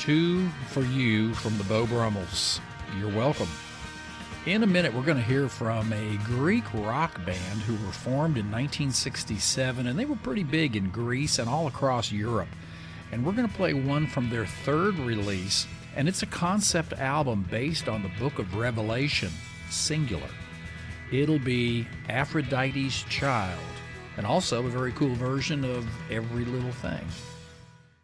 Two for You from the Beau Brummels. You're welcome. In a minute, we're going to hear from a Greek rock band who were formed in 1967, and they were pretty big in Greece and all across Europe. And we're going to play one from their third release, and it's a concept album based on the book of Revelation, singular. It'll be Aphrodite's Child, and also a very cool version of Every Little Thing.